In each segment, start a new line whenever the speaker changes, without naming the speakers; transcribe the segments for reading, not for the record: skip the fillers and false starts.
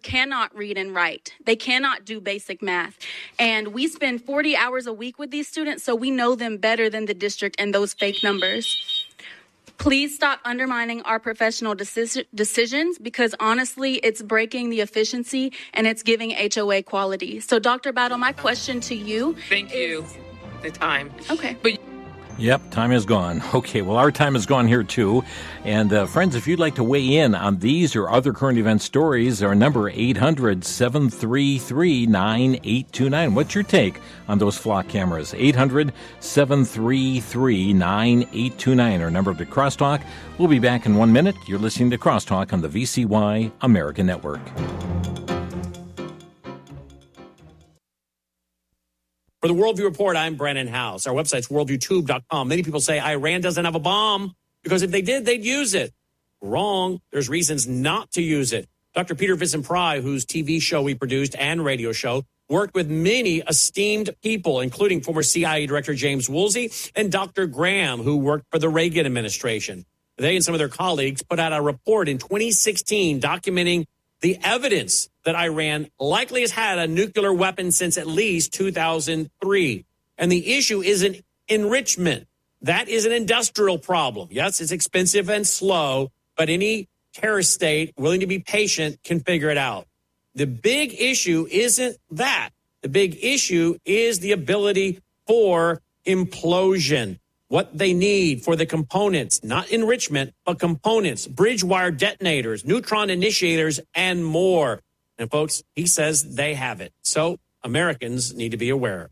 cannot read and write. They cannot do basic math. And we spend 40 hours a week with these students, so we know them better than the district and those fake numbers. Please stop undermining our professional decisions because, honestly, it's breaking the efficiency and it's giving HOA quality. So, Dr. Battle, my question to you
Thank you. The time.
Okay.
Yep, time is gone. Okay, well, our time is gone here, too. And, friends, if you'd like to weigh in on these or other current event stories, our number 800-733-9829. What's your take on those flock cameras? 800-733-9829, our number to Crosstalk. We'll be back in 1 minute. You're listening to Crosstalk on the VCY American Network.
For the Worldview Report, I'm Brennan House. Our website's worldviewtube.com. Many people say Iran doesn't have a bomb because if they did, they'd use it. Wrong. There's reasons not to use it. Dr. Peter Vincent-Pry, whose TV show we produced and radio show, worked with many esteemed people, including former CIA Director James Woolsey and Dr. Graham, who worked for the Reagan administration. They and some of their colleagues put out a report in 2016 documenting the evidence that Iran likely has had a nuclear weapon since at least 2003. And the issue isn't enrichment. That is an industrial problem. Yes, it's expensive and slow, but any terrorist state willing to be patient can figure it out. The big issue isn't that. The big issue is the ability for implosion. What they need for the components, not enrichment, but components, bridge wire detonators, neutron initiators, and more. And folks, he says they have it. So Americans need to be aware.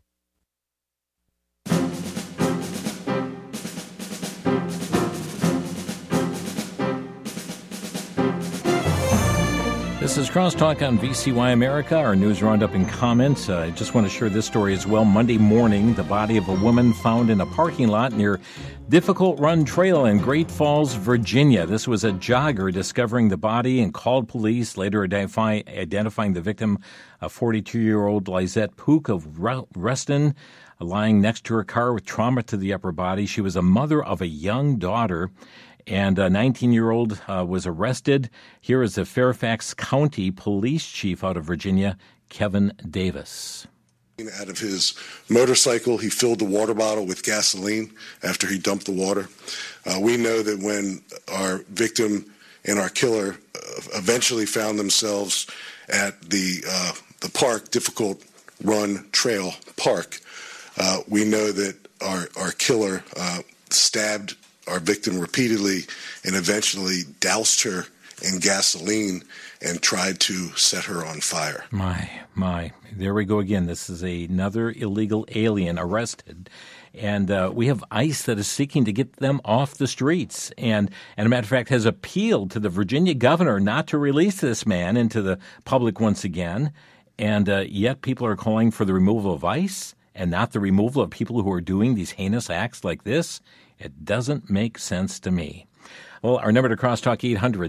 This is Crosstalk on VCY America, our news roundup and comments. I just want to share this story as well. Monday morning, the body of a woman found in a parking lot near Difficult Run Trail in Great Falls, Virginia. This was a jogger discovering the body and called police, later identifying the victim, a 42-year-old Lizette Pook of Reston, lying next to her car with trauma to the upper body. She was a mother of a young daughter. And a 19-year-old was arrested. Here is the Fairfax County Police Chief out of Virginia, Kevin Davis.
Out of his motorcycle, he filled the water bottle with gasoline after he dumped the water. We know that when our victim and our killer eventually found themselves at the park, Difficult Run Trail Park, we know that our killer stabbed our victim repeatedly and eventually doused her in gasoline and tried to set her on fire.
My. There we go again. This is another illegal alien arrested. And we have ICE that is seeking to get them off the streets. And a matter of fact, has appealed to the Virginia governor not to release this man into the public once again. And yet people are calling for the removal of ICE and not the removal of people who are doing these heinous acts like this. It doesn't make sense to me. Well, our number to Crosstalk,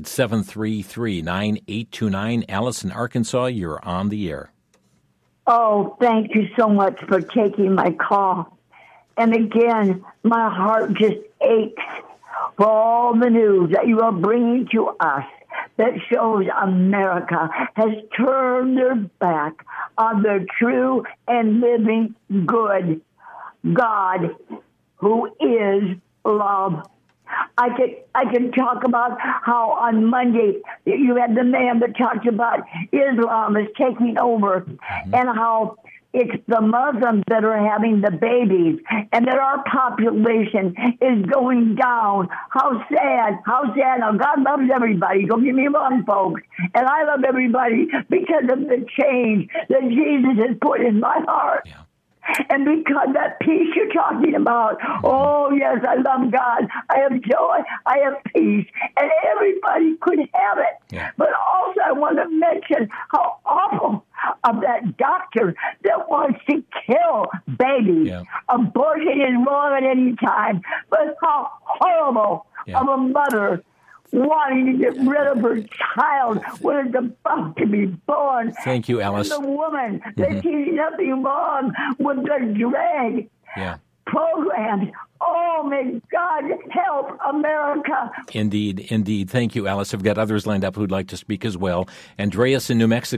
800-733-9829. Alice in Arkansas, you're on the air.
Oh, thank you so much for taking my call. And again, my heart just aches for all the news that you are bringing to us that shows America has turned their back on the true and living good God, who is love. I can talk about how on Monday you had the man that talked about Islam is taking over, and how it's the Muslims that are having the babies, and that our population is going down. How sad, how sad. Now, God loves everybody. Don't get me wrong, folks. And I love everybody because of the change that Jesus has put in my heart.
Yeah.
And because that peace you're talking about, oh, yes, I love God. I have joy. I have peace. And everybody could have it.
Yeah.
But also I want to mention how awful of that doctor that wants to kill babies.
Yeah.
Abortion is wrong at any time. But how horrible of a mother wanting to get rid of her child when it's about to be born.
Thank you, Alice.
And the woman that sees nothing wrong with the drag programs. Oh, may God help America.
Indeed. Thank you, Alice. I've got others lined up who'd like to speak as well. Andreas in New Mexico.